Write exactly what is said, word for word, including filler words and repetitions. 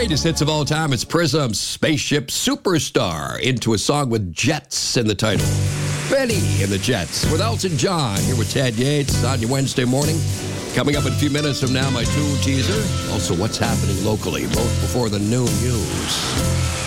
greatest hits of all time. It's Prism, Spaceship Superstar, into a song with Jets in the title. Benny and the Jets with Elton John, here with Ted Yates on your Wednesday morning. Coming up in a few minutes from now, my tune teaser. Also, what's happening locally, both before the noon news.